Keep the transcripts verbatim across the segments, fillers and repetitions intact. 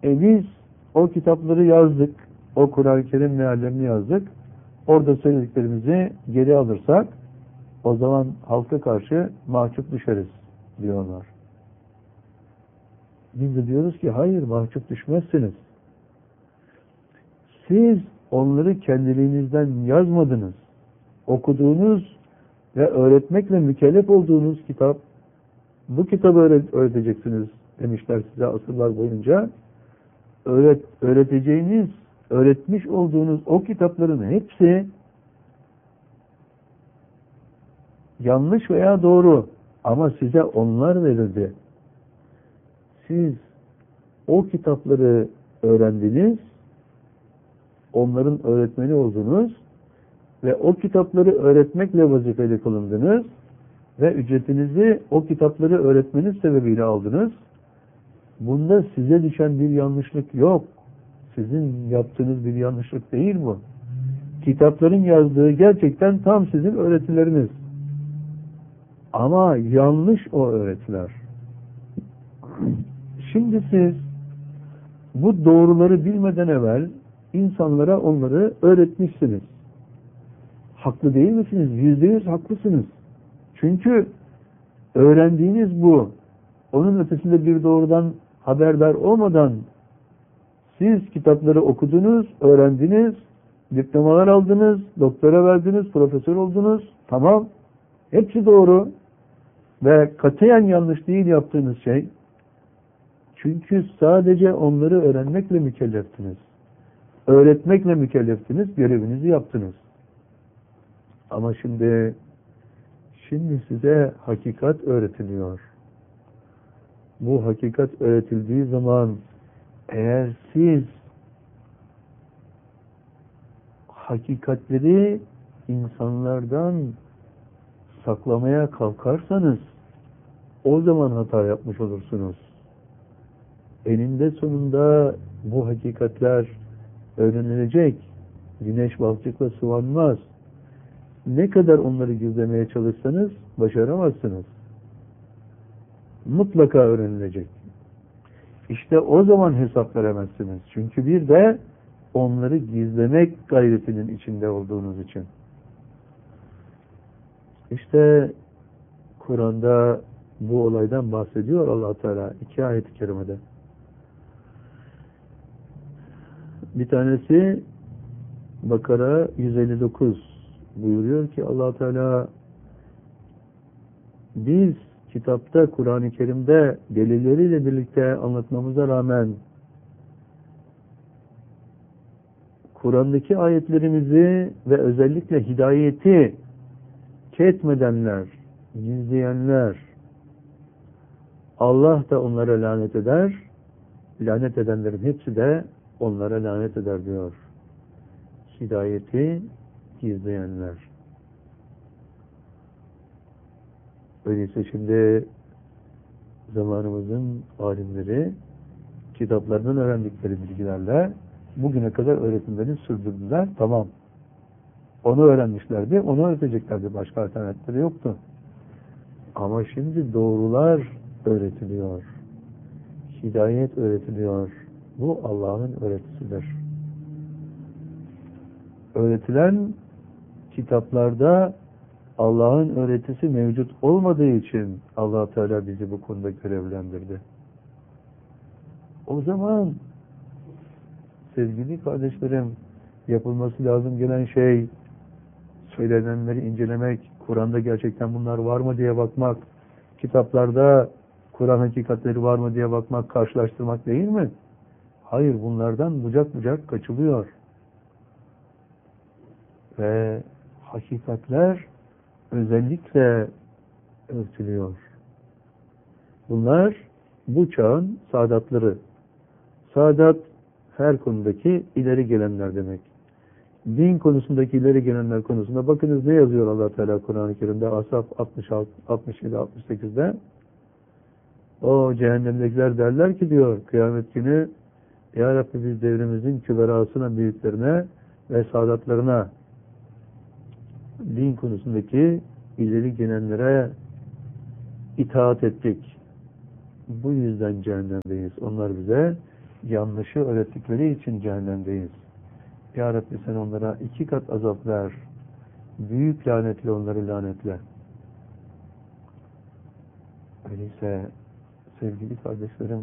E biz o kitapları yazdık. O Kur'an-ı Kerim meallerini yazdık. Orada söylediklerimizi geri alırsak o zaman halka karşı mahcup düşeriz diyorlar. Biz de diyoruz ki hayır, mahcup düşmezsiniz. Siz onları kendiliğinizden yazmadınız. Okuduğunuz ve öğretmekle mükellef olduğunuz kitap, bu kitabı öğreteceksiniz demişler size asırlar boyunca. Öğret, öğreteceğiniz, öğretmiş olduğunuz o kitapların hepsi yanlış veya doğru, ama size onlar verildi. Siz o kitapları öğrendiniz, onların öğretmeni oldunuz ve o kitapları öğretmekle vazifeli kılındınız ve ücretinizi o kitapları öğretmeniz sebebiyle aldınız. Bunda size düşen bir yanlışlık yok. Sizin yaptığınız bir yanlışlık değil bu. Kitapların yazdığı gerçekten tam sizin öğretileriniz. Ama yanlış o öğretiler. Şimdi siz bu doğruları bilmeden evvel insanlara onları öğretmişsiniz. Haklı değil misiniz? Yüzde yüz haklısınız. Çünkü öğrendiğiniz bu. Onun ötesinde bir doğrudan haberdar olmadan siz kitapları okudunuz, öğrendiniz, diplomalar aldınız, doktora verdiniz, profesör oldunuz. Tamam. Hepsi doğru. Ve katiyen yanlış değil yaptığınız şey. Çünkü sadece onları öğrenmekle mükelleftiniz. Öğretmekle mükelleftiniz, görevinizi yaptınız. Ama şimdi şimdi size hakikat öğretiliyor. Bu hakikat öğretildiği zaman eğer siz hakikatleri insanlardan saklamaya kalkarsanız o zaman hata yapmış olursunuz. Eninde sonunda bu hakikatler öğrenilecek. Güneş balçıkla sıvanmaz. Ne kadar onları gizlemeye çalışsanız başaramazsınız. Mutlaka öğrenilecek. İşte o zaman hesap veremezsiniz. Çünkü bir de onları gizlemek gayretinin içinde olduğunuz için. İşte Kur'an'da bu olaydan bahsediyor Allah Teala iki ayet-i kerimede. Bir tanesi Bakara yüz elli dokuz buyuruyor ki Allah Teala biz kitapta, Kur'an-ı Kerim'de delilleriyle birlikte anlatmamıza rağmen Kur'an'daki ayetlerimizi ve özellikle hidayeti ketmedenler, gizleyenler, Allah da onlara lanet eder, lanet edenlerin hepsi de onlara lanet eder diyor. Hidayeti gizleyenler. Öyleyse şimdi zamanımızın alimleri kitaplarından öğrendikleri bilgilerle bugüne kadar öğretimlerini sürdürdüler. Tamam. Onu öğrenmişlerdi, onu öğreteceklerdi. Başka alternatifleri yoktu. Ama şimdi doğrular öğretiliyor. Hidayet öğretiliyor. Bu Allah'ın öğretisidir. Öğretilen kitaplarda Allah'ın öğretisi mevcut olmadığı için Allah Teala bizi bu konuda görevlendirdi. O zaman sevgili kardeşlerim, yapılması lazım gelen şey söylenenleri incelemek, Kur'an'da gerçekten bunlar var mı diye bakmak, kitaplarda Kur'an hakikatleri var mı diye bakmak, karşılaştırmak değil mi? Hayır, bunlardan bucak bucak kaçılıyor. Ve hakikatler özellikle örtülüyor. Bunlar bu çağın saadatları. Saadat her konudaki ileri gelenler demek. Din konusundaki ileri gelenler konusunda bakınız ne yazıyor Allah Teala Kur'an-ı Kerim'de Asaf altmış altı, altmış yedi altmış sekizde. O cehennemdekiler derler ki diyor kıyamet günü Ya Rabbi biz devrimizin küberasına, büyüklerine ve saadatlarına, din konusundaki ileri gelenlere itaat ettik. Bu yüzden cehennemdeyiz. Onlar bize yanlışı öğrettikleri için cehennemdeyiz. Ya Rabbi sen onlara iki kat azap ver. Büyük lanetle onları lanetle. Öyleyse sevgili kardeşlerim,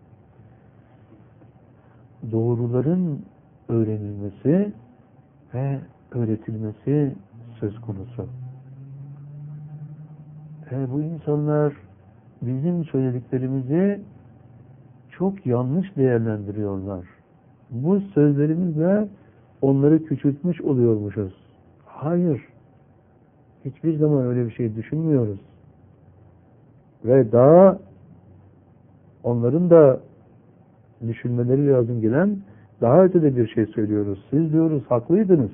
doğruların öğrenilmesi ve öğretilmesi söz konusu. E bu insanlar bizim söylediklerimizi çok yanlış değerlendiriyorlar. Bu sözlerimizle onları küçültmüş oluyormuşuz. Hayır. Hiçbir zaman öyle bir şey düşünmüyoruz. Ve daha onların da düşünmeleri lazım gelen daha ötede bir şey söylüyoruz. Siz diyoruz haklıydınız.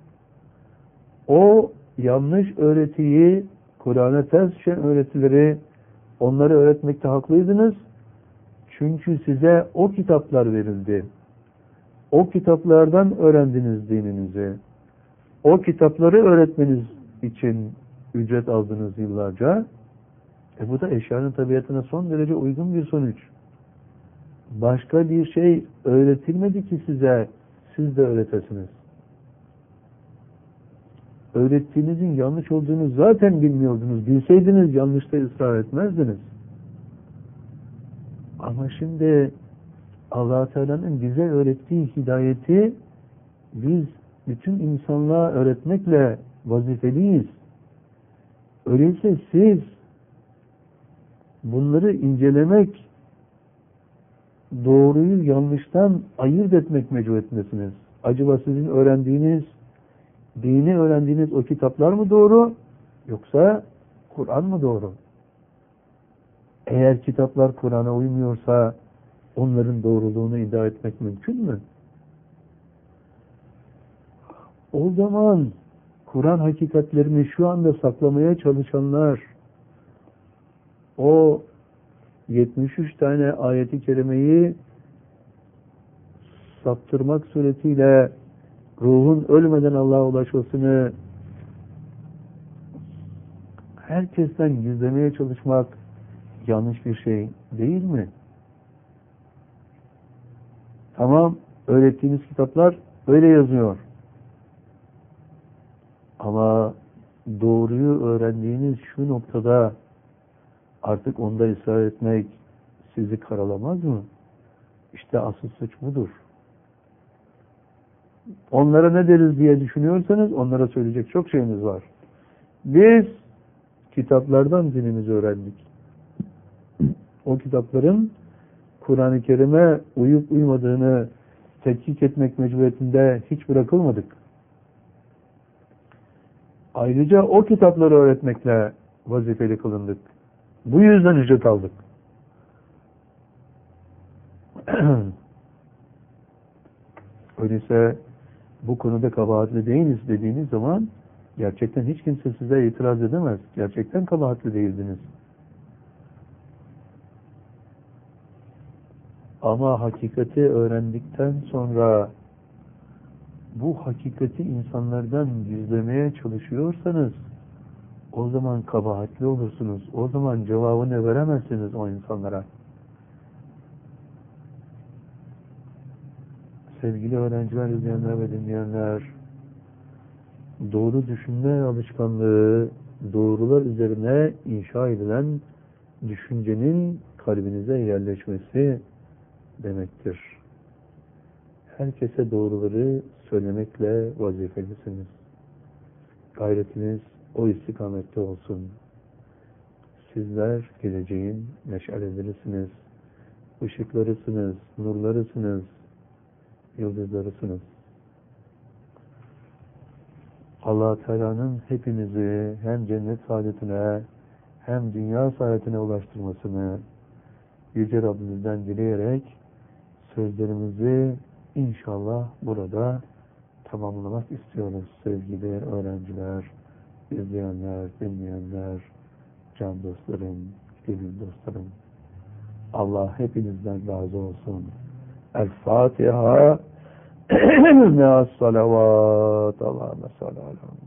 O yanlış öğretiyi, Kur'an'a ters düşen öğretileri onları öğretmekte haklıydınız. Çünkü size o kitaplar verildi. O kitaplardan öğrendiniz dininizi. O kitapları öğretmeniz için ücret aldınız yıllarca. E bu da eşyanın tabiatına son derece uygun bir sonuç. Başka bir şey öğretilmedi ki size, siz de öğretesiniz. Öğrettiğinizin yanlış olduğunu zaten bilmiyordunuz. Bilseydiniz yanlışta ısrar etmezdiniz. Ama şimdi Allah Teala'nın bize öğrettiği hidayeti biz bütün insanlığa öğretmekle vazifeliyiz. Öyleyse siz bunları incelemek, doğruyu yanlıştan ayırt etmek mecburiyetindesiniz. Acaba sizin öğrendiğiniz, dini öğrendiğiniz o kitaplar mı doğru, yoksa Kur'an mı doğru? Eğer kitaplar Kur'an'a uymuyorsa onların doğruluğunu iddia etmek mümkün mü? O zaman Kur'an hakikatlerini şu anda saklamaya çalışanlar, o yetmiş üç tane ayeti kerimeyi saptırmak suretiyle ruhun ölmeden Allah'a ulaşmasını herkesten gizlemeye çalışmak yanlış bir şey değil mi? Tamam, öğrettiğiniz kitaplar öyle yazıyor. Ama doğruyu öğrendiğiniz şu noktada artık onda ısrar etmek sizi karalamaz mı? İşte asıl suç budur. Onlara ne deriz diye düşünüyorsanız onlara söyleyecek çok şeyimiz var. Biz kitaplardan dinimizi öğrendik. O kitapların Kur'an-ı Kerim'e uyup uymadığını tetkik etmek mecburiyetinde hiç bırakılmadık. Ayrıca o kitapları öğretmekle vazifeli kılındık. Bu yüzden ücret aldık. Öyleyse bu konuda kabahatli değiliz dediğiniz zaman gerçekten hiç kimse size itiraz edemez. Gerçekten kabahatli değildiniz. Ama hakikati öğrendikten sonra bu hakikati insanlardan gizlemeye çalışıyorsanız o zaman kabahatli olursunuz. O zaman cevabını veremezsiniz o insanlara. Sevgili öğrenciler, izleyenler ve dinleyenler, doğru düşünme alışkanlığı, doğrular üzerine inşa edilen düşüncenin kalbinize yerleşmesi demektir. Herkese doğruları söylemekle vazifelisiniz. Gayretiniz o istikamette olsun. Sizler geleceğin meşalelerısınız, ışıklarısınız, nurlarısınız, yıldızlarısınız. Allah Teala'nın hepinizi hem cennet saadetine hem dünya saadetine ulaştırmasını Yüce Rabbimizden dileyerek sözlerimizi inşallah burada tamamlamak istiyoruz sevgili öğrenciler, izleyenler, dinleyenler, can dostlarım, gönül dostlarım. Allah hepinizden razı olsun. El-Fatiha. Me'as salavat. Allahümme salli ala